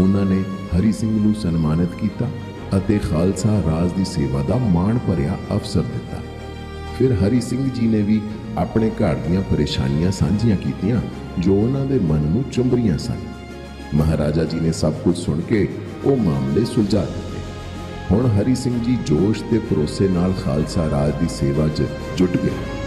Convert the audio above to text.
ਉਹਨਾਂ ਨੇ ਹਰੀ ਸਿੰਘ ਨੂੰ ਸਨਮਾਨਿਤ ਕੀਤਾ ਅਤੇ ਖਾਲਸਾ ਰਾਜ ਦੀ ਸੇਵਾ ਦਾ ਮਾਣ ਭਰਿਆ ਅਵਸਰ ਦਿੱਤਾ। ਫਿਰ ਹਰੀ ਸਿੰਘ ਜੀ ਨੇ ਵੀ ਆਪਣੇ ਘਰ ਦੀਆਂ ਪਰੇਸ਼ਾਨੀਆਂ ਸਾਂਝੀਆਂ ਕੀਤੀਆਂ ਜੋ ਉਹਨਾਂ ਦੇ ਮਨ ਨੂੰ ਚੁੰਬਰੀਆਂ ਸਨ। ਮਹਾਰਾਜਾ ਜੀ ਨੇ ਸਭ ਕੁਝ ਸੁਣ ਕੇ ਉਹ ਮਾਮਲੇ ਸੁਲਝਾ ਦਿੱਤੇ। ਹੁਣ ਹਰੀ ਸਿੰਘ ਜੀ ਜੋਸ਼ ਤੇ ਭਰੋਸੇ ਨਾਲ ਖਾਲਸਾ ਰਾਜ ਦੀ ਸੇਵਾ 'ਚ ਜੁਟ ਗਏ।